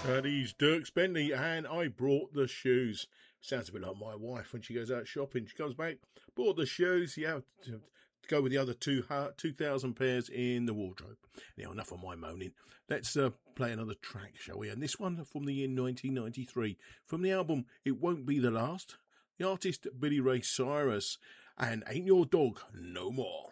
He's Dirk Bentley, and I brought the shoes. Sounds a bit like my wife when she goes out shopping. She comes back, bought the shoes, to go with the other 2,000 pairs in the wardrobe. Now, enough of my moaning. Let's play another track, shall we? And this one from the year 1993, from the album It Won't Be the Last. The artist, Billy Ray Cyrus, and Ain't Your Dog No More.